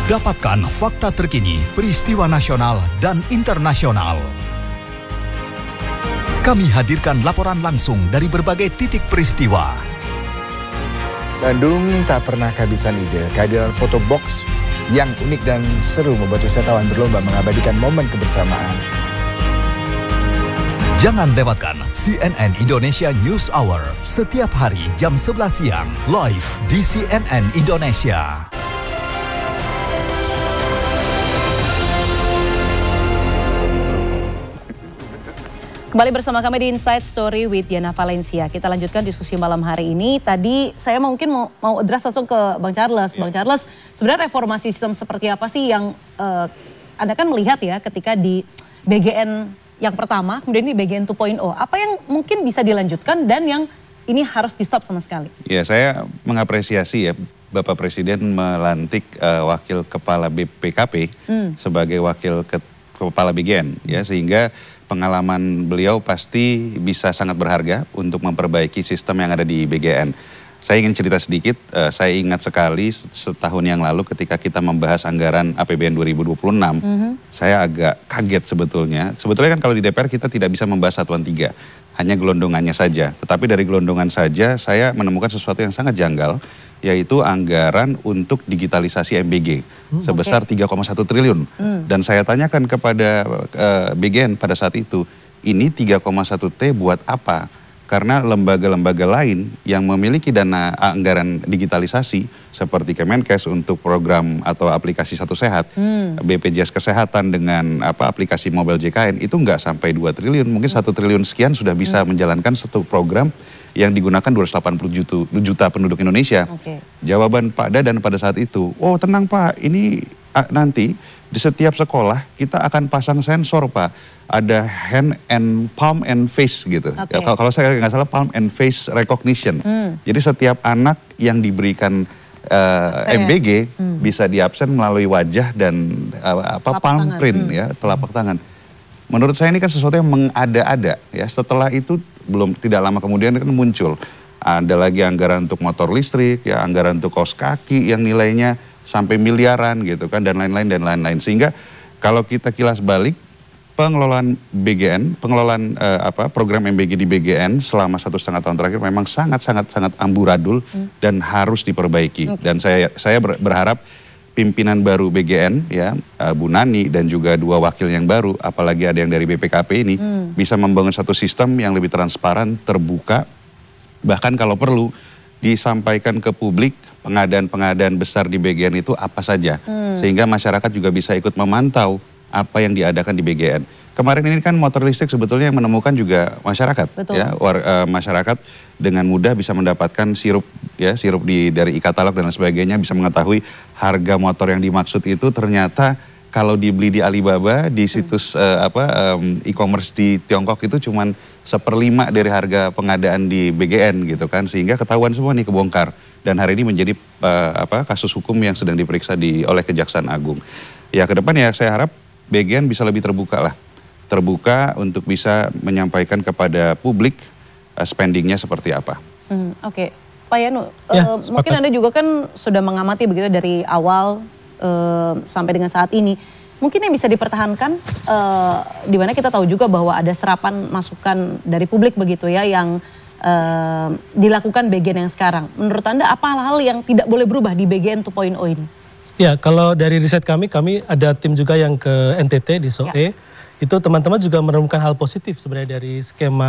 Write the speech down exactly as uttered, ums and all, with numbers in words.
Dapatkan fakta terkini, peristiwa nasional dan internasional. Kami hadirkan laporan langsung dari berbagai titik peristiwa. Bandung tak pernah kehabisan ide. Kehadiran foto box yang unik dan seru membuat wisatawan berlomba mengabadikan momen kebersamaan. Jangan lewatkan C N N Indonesia News Hour setiap hari jam sebelas siang live di C N N Indonesia. Kembali bersama kami di Inside Story with Diana Valencia. Kita lanjutkan diskusi malam hari ini. Tadi saya mungkin mau, mau address langsung ke Bang Charles. Yeah. Bang Charles, sebenarnya reformasi sistem seperti apa sih yang uh, Anda kan melihat ya ketika di B G N yang pertama, kemudian di B G N dua titik nol. Apa yang mungkin bisa dilanjutkan dan yang ini harus di stop sama sekali? Ya, saya mengapresiasi ya Bapak Presiden melantik uh, Wakil Kepala B P K P hmm. sebagai Wakil ke, Kepala B G N ya, sehingga pengalaman beliau pasti bisa sangat berharga untuk memperbaiki sistem yang ada di B G N. Saya ingin cerita sedikit, uh, saya ingat sekali setahun yang lalu ketika kita membahas anggaran A P B N dua ribu dua puluh enam, mm-hmm. saya agak kaget sebetulnya. Sebetulnya kan kalau di D P R kita tidak bisa membahas satuan tiga, hanya gelondongannya saja. Tetapi dari gelondongan saja saya menemukan sesuatu yang sangat janggal, yaitu anggaran untuk digitalisasi M B G hmm, sebesar okay. tiga koma satu triliun. Hmm. Dan saya tanyakan kepada uh, B G N pada saat itu, ini tiga koma satu T buat apa? Karena lembaga-lembaga lain yang memiliki dana anggaran digitalisasi seperti Kemenkes untuk program atau aplikasi Satu Sehat, hmm. B P J S Kesehatan dengan apa aplikasi Mobile J K N itu nggak sampai dua triliun, mungkin satu triliun sekian sudah bisa hmm. menjalankan satu program yang digunakan dua ratus delapan puluh juta penduduk Indonesia. Okay. Jawaban Pak Dadan pada saat itu, oh tenang Pak, ini nanti di setiap sekolah kita akan pasang sensor Pak. Ada hand and palm and face gitu. Okay. Ya, kalau saya nggak salah palm and face recognition. Hmm. Jadi setiap anak yang diberikan uh, M B G hmm. bisa diabsen melalui wajah dan uh, apa palm tangan. print hmm. ya, telapak tangan. Menurut saya ini kan sesuatu yang mengada-ada ya. Setelah itu belum tidak lama kemudian kan muncul ada lagi anggaran untuk motor listrik ya, anggaran untuk kaos kaki yang nilainya sampai miliaran gitu kan, dan lain-lain dan lain-lain. Sehingga kalau kita kilas balik pengelolaan B G N, pengelolaan uh, apa program M B G di B G N selama satu setengah tahun terakhir memang sangat sangat sangat amburadul hmm. dan harus diperbaiki. Okay. Dan saya saya berharap pimpinan baru B G N ya, uh, Bu Nani dan juga dua wakil yang baru, apalagi ada yang dari B P K P ini hmm. bisa membangun satu sistem yang lebih transparan, terbuka, bahkan kalau perlu disampaikan ke publik pengadaan-pengadaan besar di B G N itu apa saja, hmm. sehingga masyarakat juga bisa ikut memantau apa yang diadakan di B G N. Kemarin ini kan motor listrik sebetulnya yang menemukan juga masyarakat. Betul. Ya, war, uh, masyarakat dengan mudah bisa mendapatkan sirup ya, sirup di dari e-katalog dan lain sebagainya, bisa mengetahui harga motor yang dimaksud itu ternyata kalau dibeli di Alibaba di situs hmm. uh, apa um, e-commerce di Tiongkok itu cuman seperlima dari harga pengadaan di B G N gitu kan, sehingga ketahuan semua nih, kebongkar, dan hari ini menjadi uh, apa kasus hukum yang sedang diperiksa di oleh Kejaksaan Agung. Ya ke depan ya saya harap B G N bisa lebih terbuka lah, terbuka untuk bisa menyampaikan kepada publik uh, spendingnya seperti apa. Hmm, Oke, okay. Pak Yanu, ya, uh, mungkin Anda juga kan sudah mengamati begitu dari awal uh, sampai dengan saat ini. Mungkin yang bisa dipertahankan, uh, di mana kita tahu juga bahwa ada serapan masukan dari publik begitu ya, yang uh, dilakukan B G N yang sekarang. Menurut Anda apa hal-hal yang tidak boleh berubah di B G N dua titik nol ini? Ya, kalau dari riset kami, kami ada tim juga yang ke N T T di S O E. Ya. Itu teman-teman juga menemukan hal positif sebenarnya dari skema